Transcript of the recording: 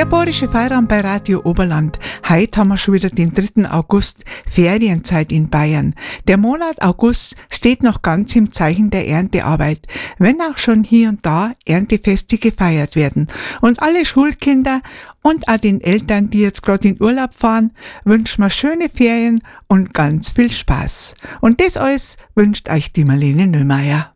Der Bayerische Feierabend bei Radio Oberland. Heute haben wir schon wieder den 3. August, Ferienzeit in Bayern. Der Monat August steht noch ganz im Zeichen der Erntearbeit, wenn auch schon hier und da Erntefeste gefeiert werden. Und alle Schulkinder und auch den Eltern, die jetzt gerade in Urlaub fahren, wünschen wir schöne Ferien und ganz viel Spaß. Und das alles wünscht euch die Marlene Nömeier.